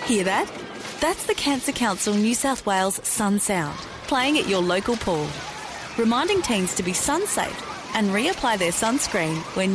Hear that? That's the Cancer Council New South Wales Sun Sound, playing at your local pool, reminding teens to be sun safe and reapply their sunscreen when